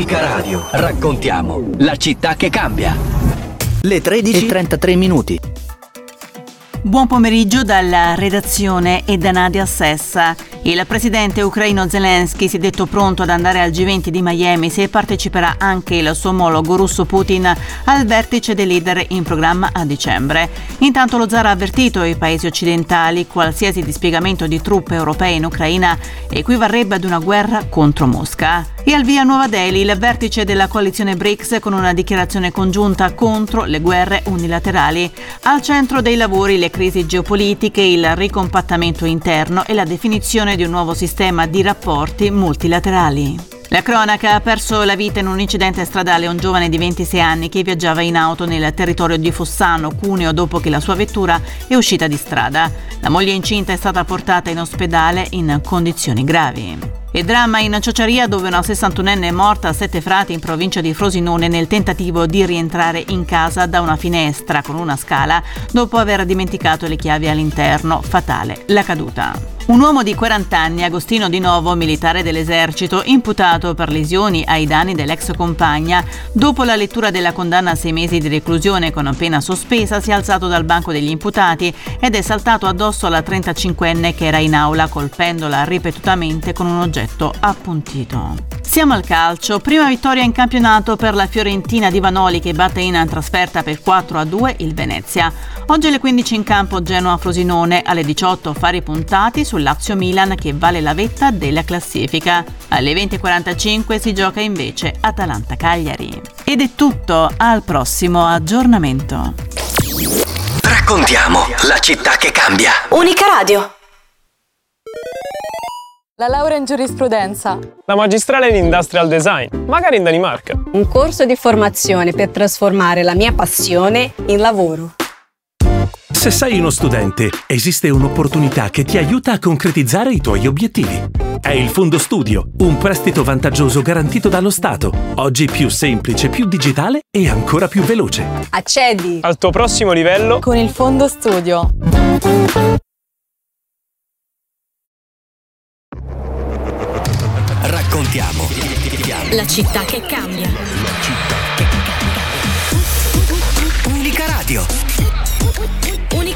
Unica Radio. Raccontiamo la città che cambia. Le 13:33. Buon pomeriggio dalla redazione e da Nadia Sessa. Il presidente ucraino Zelensky si è detto pronto ad andare al G20 di Miami se parteciperà anche il suo omologo russo Putin al vertice dei leader in programma a dicembre. Intanto lo zar ha avvertito i paesi occidentali: qualsiasi dispiegamento di truppe europee in Ucraina equivarrebbe ad una guerra contro Mosca. E al via Nuova Delhi il vertice della coalizione BRICS con una dichiarazione congiunta contro le guerre unilaterali. Al centro dei lavori le crisi geopolitiche, il ricompattamento interno e la definizione di un nuovo sistema di rapporti multilaterali. La cronaca: ha perso la vita in un incidente stradale un giovane di 26 anni che viaggiava in auto nel territorio di Fossano, Cuneo, dopo che la sua vettura è uscita di strada. La moglie incinta è stata portata in ospedale in condizioni gravi. E dramma in Ciociaria, dove una 61enne è morta a Sette Frati in provincia di Frosinone nel tentativo di rientrare in casa da una finestra con una scala dopo aver dimenticato le chiavi all'interno. Fatale la caduta. Un uomo di 40 anni, Agostino Di Novo, militare dell'esercito, imputato per lesioni ai danni dell'ex compagna, dopo la lettura della condanna a 6 mesi di reclusione con pena sospesa, si è alzato dal banco degli imputati ed è saltato addosso alla 35enne che era in aula, colpendola ripetutamente con un oggetto appuntito. Siamo al calcio. Prima vittoria in campionato per la Fiorentina di Vanoli, che batte in trasferta per 4-2 il Venezia. Oggi alle 15 in campo Genoa-Frosinone, alle 18 fari puntati sul Lazio-Milan che vale la vetta della classifica. Alle 20:45 si gioca invece Atalanta-Cagliari. Ed è tutto, al prossimo aggiornamento. Raccontiamo la città che cambia. Unica Radio. La laurea in giurisprudenza. La magistrale in industrial design, magari in Danimarca. Un corso di formazione per trasformare la mia passione in lavoro. Se sei uno studente, esiste un'opportunità che ti aiuta a concretizzare i tuoi obiettivi. È il Fondo Studio, un prestito vantaggioso garantito dallo Stato, oggi più semplice, più digitale e ancora più veloce. Accedi Al tuo prossimo livello Con il Fondo Studio. Raccontiamo La città che cambia. Unica Radio.